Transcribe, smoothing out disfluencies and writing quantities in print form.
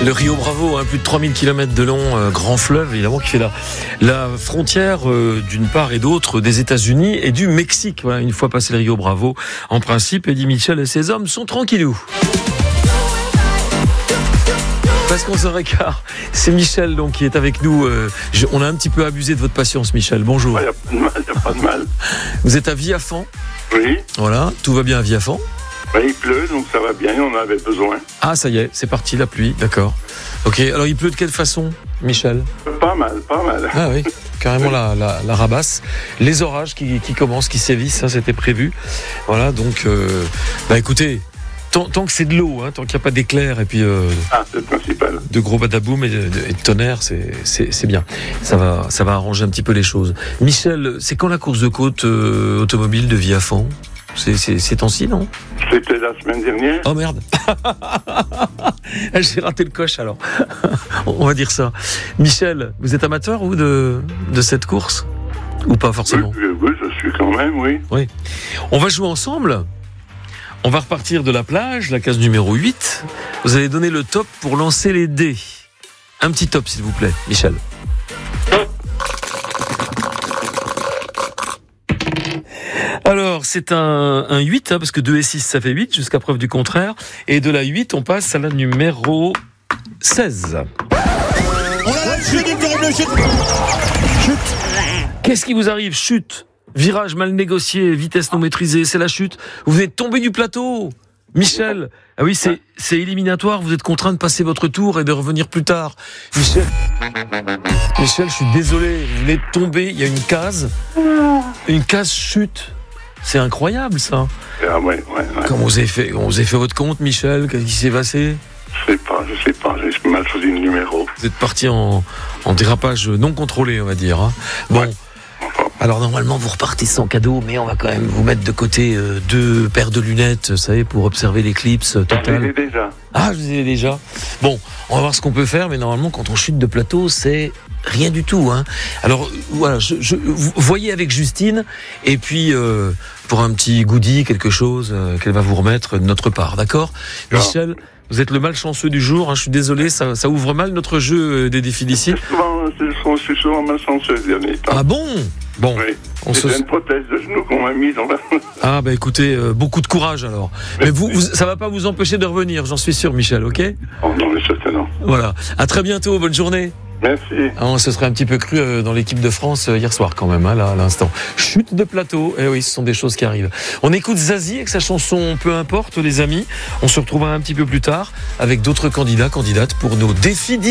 Le Rio Bravo, plus de 3000 km de long, grand fleuve évidemment qui fait la frontière d'une part et d'autre des États-Unis et du Mexique. Voilà, une fois passé le Rio Bravo, en principe, Eddie Mitchell et ses hommes sont tranquillous. Parce qu'on s'en récart, c'est Michel donc qui est avec nous. On a un petit peu abusé de votre patience, Michel. Bonjour. Il n'y a pas de mal. Vous êtes à Viafan ? Oui. Voilà, tout va bien à Viafan ? Il pleut, donc ça va bien, on en avait besoin. Ah, ça y est, c'est parti, la pluie, d'accord. Ok, alors il pleut de quelle façon, Michel ? Pas mal. Ah oui, carrément la rabasse. Les orages qui commencent, qui sévissent, ça c'était prévu. Voilà, donc, écoutez, tant que c'est de l'eau, tant qu'il n'y a pas d'éclairs et puis c'est le principal. de gros badaboum et de tonnerre, c'est bien. Ça va arranger un petit peu les choses. Michel, c'est quand la course de côte automobile de Viafan ? C'est temps-ci, non ? C'était la semaine dernière. Oh merde. J'ai raté le coche alors. On va dire ça. Michel, vous êtes amateur vous de cette course ? Ou pas forcément ? Oui, je suis quand même, oui. Oui. On va jouer ensemble. On va repartir de la plage, la case numéro 8. Vous allez donner le top pour lancer les dés. Un petit top s'il vous plaît, Michel. Alors, c'est un 8, parce que 2 et 6, ça fait 8, jusqu'à preuve du contraire. Et de la 8, on passe à la numéro 16. Chute. Qu'est-ce qui vous arrive ? Chute. Virage mal négocié, vitesse non maîtrisée, c'est la chute. Vous venez de tomber du plateau. Michel, ah oui, c'est éliminatoire, vous êtes contraint de passer votre tour et de revenir plus tard. Michel, je suis désolé, vous venez de tomber, il y a une case chute. C'est incroyable, ça. Ah ouais. Comment vous avez fait votre compte, Michel ? Qu'est-ce qui s'est passé ? Je sais pas, j'ai mal choisi le numéro. Vous êtes parti en dérapage non contrôlé, on va dire. Bon. Ouais. Alors normalement vous repartez sans cadeau, mais on va quand même vous mettre de côté 2 paires de lunettes, vous savez, pour observer l'éclipse totale. Je les ai déjà. Ah, je les ai déjà. Bon, on va voir ce qu'on peut faire, mais normalement quand on chute de plateau, c'est rien du tout. Alors voilà, vous voyez avec Justine, et puis pour un petit goodie, quelque chose qu'elle va vous remettre de notre part, d'accord ? Michel, vous êtes le malchanceux du jour, je suis désolé, ça ouvre mal notre jeu des défis d'ici. Je suis souvent malchanceux ces derniers temps. Ah bon ? Bon, oui. C'est une prothèse de genou qu'on m'a mise. Ah écoutez, beaucoup de courage alors. Mais vous, ça va pas vous empêcher de revenir, j'en suis sûr, Michel, ok ? Oh non, mais certainement. Voilà, à très bientôt, bonne journée. Merci. On se serait un petit peu cru dans l'équipe de France hier soir quand même, là à l'instant. Chute de plateau, oui, ce sont des choses qui arrivent. On écoute Zazie avec sa chanson Peu importe les amis. On se retrouvera un petit peu plus tard avec d'autres candidats, candidates pour nos défis.